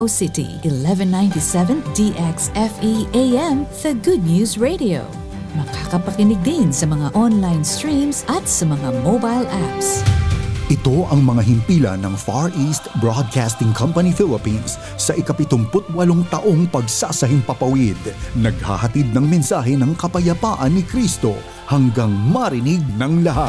City, 1197 DXFE AM, The Good News Radio. Makakapakinig din sa mga online streams at sa mga mobile apps. Ito ang mga himpilan ng Far East Broadcasting Company Philippines sa ika-78 taong pagsasahimpapawid. Naghahatid ng mensahe ng kapayapaan ni Kristo hanggang marinig ng lahat.